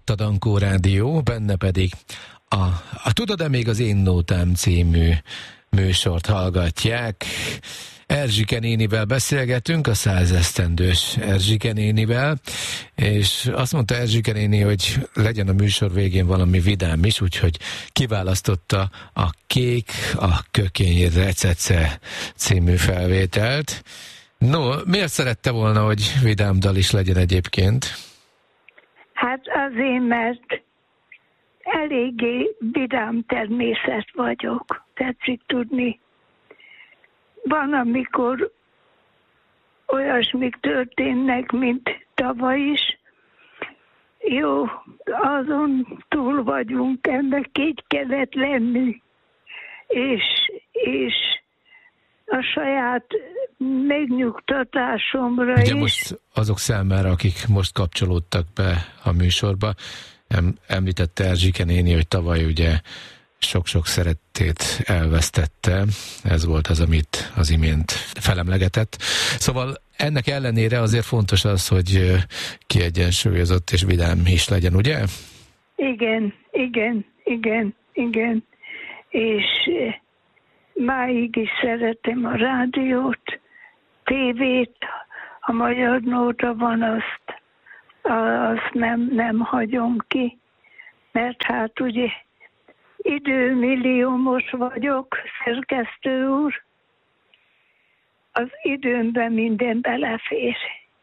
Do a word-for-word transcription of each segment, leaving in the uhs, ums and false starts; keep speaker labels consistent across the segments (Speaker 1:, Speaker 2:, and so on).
Speaker 1: itt a Dankó Rádió, benne pedig a, a Tudod-e még az Én Nótám című műsort hallgatják. Erzsike nénivel beszélgetünk, a százesztendős Erzsike nénivel, és azt mondta Erzsike néni, hogy legyen a műsor végén valami vidám is, úgyhogy kiválasztotta a Kék a kökény recece című felvételt. No, miért szerette volna, hogy vidám dal is legyen egyébként?
Speaker 2: Hát azért, mert eléggé vidám természet vagyok, tetszik tudni. Van, amikor olyasmik történnek, mint tavaly is. Jó, azon túl vagyunk, ennek így kellett lenni. És, és a saját megnyugtatásomra
Speaker 1: Ugye
Speaker 2: is.
Speaker 1: most azok számára, akik most kapcsolódtak be a műsorba, em, említette Erzsike néni, hogy tavaly ugye sok-sok szerettét elvesztette. Ez volt az, amit az imént felemlegetett. Szóval ennek ellenére azért fontos az, hogy kiegyensúlyozott és vidám is legyen, ugye?
Speaker 2: Igen, igen, igen, igen. És máig is szeretem a rádiót, tévét, a Magyar Nóta van, azt, azt nem, nem hagyom ki, mert hát ugye időmilliómos vagyok, szerkesztő úr, az időmben minden belefér.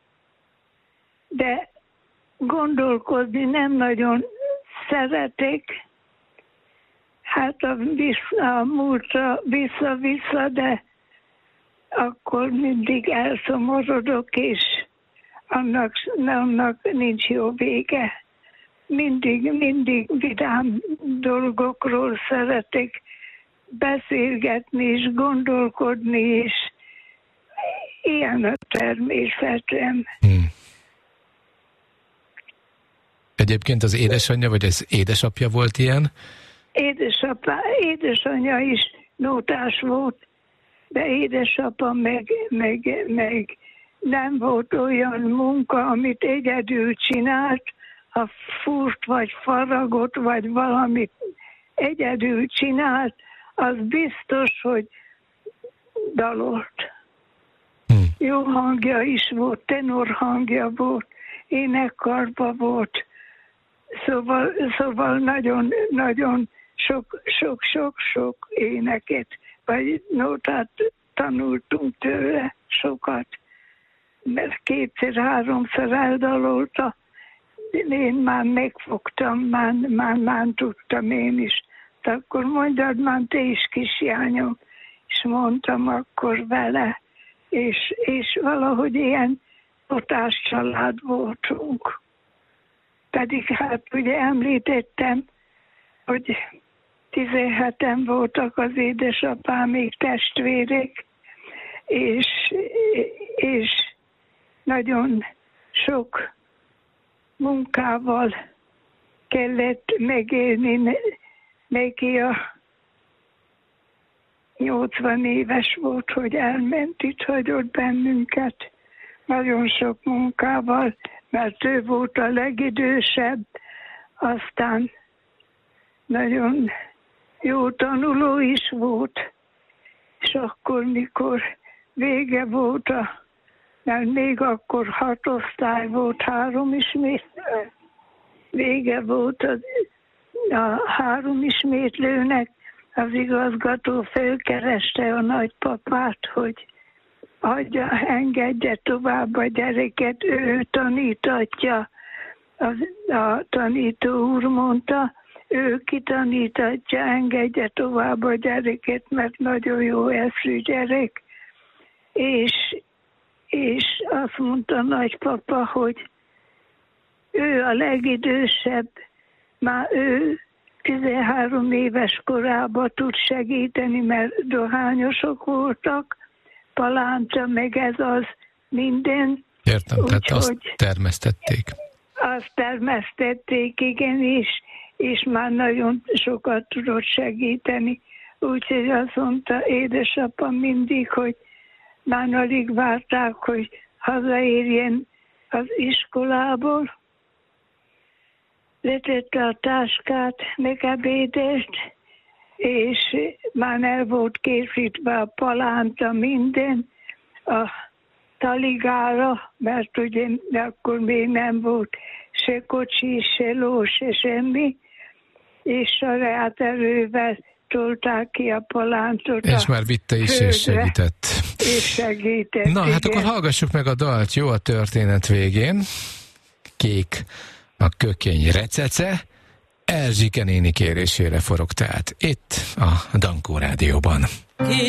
Speaker 2: De gondolkodni nem nagyon szeretek, hát a, vissza, a múltra vissza-vissza, de akkor mindig elszomorodok, és annak, annak nincs jó vége. Mindig, mindig vidám dolgokról szeretek beszélgetni és gondolkodni, és ilyen a természetem. Hmm.
Speaker 1: Egyébként az édesanyja, vagy az édesapja volt ilyen?
Speaker 2: Édesapa, édesanyja is nótás volt, de édesapa meg, meg, meg nem volt olyan munka, amit egyedül csinált, ha fúrt, vagy faragott, vagy valamit egyedül csinált, az biztos, hogy dalolt. Hmm. Jó hangja is volt, tenor hangja volt, énekkarba volt, szóval, szóval nagyon, nagyon sok, sok, sok, sok éneket, vagy nótát tanultunk tőle sokat, mert kétszer-háromszor eldalolta. Én már megfogtam, már, már, már tudtam én is. De akkor mondjad már te is, kisjányom. És mondtam akkor vele. És, és valahogy ilyen totás család voltunk. Pedig hát ugye említettem, hogy tizenheten voltak az édesapámék testvérek, és, és nagyon sok munkával kellett megélni, neki a nyolcvan éves volt, hogy elment, itt hagyott bennünket nagyon sok munkával, mert ő volt a legidősebb, aztán nagyon jó tanuló is volt, és akkor, mikor vége volt a mert még akkor hat osztály volt, három ismét, vége volt a, a három ismétlőnek, az igazgató felkereste a nagypapát, hogy adja, engedje tovább a gyereket, ő tanítatja. Az, a tanító úr mondta, ő kitanítatja, engedje tovább a gyereket, mert nagyon jó eszű gyerek. És És azt mondta a nagypapa, hogy ő a legidősebb, már ő tizenhárom éves korában tud segíteni, mert dohányosok voltak, palánta, meg ez az minden.
Speaker 1: Értem,
Speaker 2: úgy,
Speaker 1: tehát azt
Speaker 2: hogy
Speaker 1: termesztették.
Speaker 2: Azt termesztették, igen, és, és már nagyon sokat tudott segíteni. Úgyhogy azt mondta édesapa mindig, hogy már alig várták, hogy hazaérjen az iskolából, letette a táskát, megebédelt, és már el volt készítve a palánta minden a taligára, mert ugye akkor még nem volt se kocsi, se ló, se semmi, és saját erővel tolták ki a palántot.
Speaker 1: És már vitte is,
Speaker 2: földre,
Speaker 1: és segített.
Speaker 2: És segített.
Speaker 1: Na,
Speaker 2: igen.
Speaker 1: hát akkor hallgassuk meg a dalt, jó, a történet végén. Kék a kökény recece, Erzsike néni kérésére forog tehát itt a Dankó Rádióban.